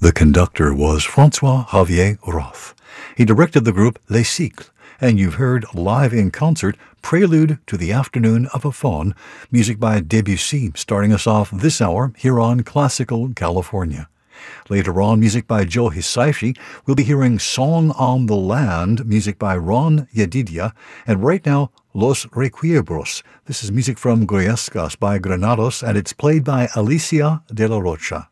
The conductor was Francois-Xavier Roth. He directed the group Les Cycles, and you've heard live in concert Prelude to the Afternoon of a Faun, music by Debussy, starting us off this hour here on Classical California. Later on, music by Joe Hisaishi. We'll be hearing Song on the Land, music by Ron Yedidia. And right now, Los Requiebros. This is music from Goyescas by Granados, and it's played by Alicia de la Rocha.